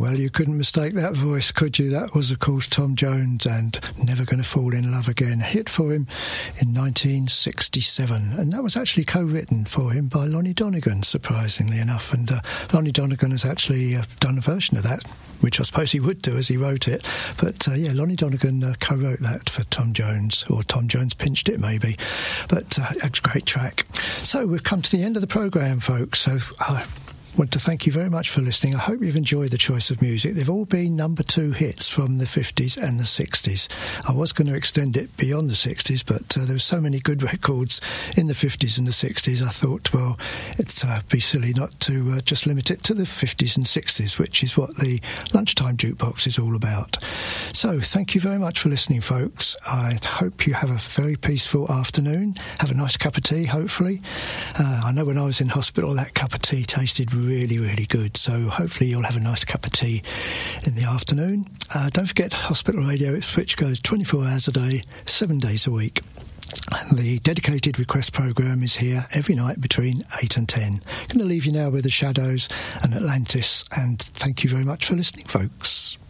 Well, you couldn't mistake that voice, could you? That was, of course, Tom Jones and Never Gonna Fall in Love Again, hit for him in 1967. And that was actually co-written for him by Lonnie Donegan, surprisingly enough. And Lonnie Donegan has actually done a version of that, which I suppose he would do as he wrote it. But, Lonnie Donegan co-wrote that for Tom Jones, or Tom Jones pinched it, maybe. But it's a great track. So we've come to the end of the programme, folks. So I want to thank you very much for listening. I hope you've enjoyed the choice of music. They've all been number 2 hits from the 50s and the 60s. I was going to extend it beyond the 60s, but there were so many good records in the 50s and the 60s, I thought, well, it'd be silly not to just limit it to the 50s and 60s, which is what the Lunchtime Jukebox is all about. So thank you very much for listening, folks. I hope you have a very peaceful afternoon. Have a nice cup of tea, hopefully. I know when I was in hospital, that cup of tea tasted really, really good. So hopefully you'll have a nice cup of tea in the afternoon. Don't forget, Hospital Radio Ipswich goes 24 hours a day, 7 days a week. And the dedicated request programme is here every night between 8 and 10. I'm going to leave you now with The Shadows and Atlantis, and thank you very much for listening, folks.